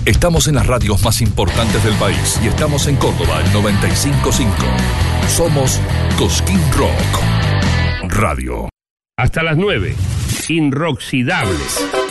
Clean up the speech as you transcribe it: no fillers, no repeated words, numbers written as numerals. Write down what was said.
Estamos en las radios más importantes del país y estamos en Córdoba, el 95.5. Somos Cosquín Rock Radio. Hasta las 9. Inroxidables.